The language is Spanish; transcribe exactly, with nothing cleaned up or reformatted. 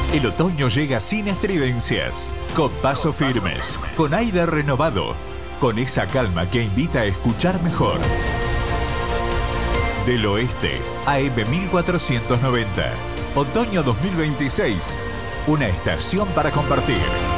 El otoño llega sin estridencias, con pasos firmes, con aire renovado, con esa calma que invita a escuchar mejor. Del Oeste, A M mil cuatrocientos noventa. Otoño dos mil veintiséis. Una estación para compartir.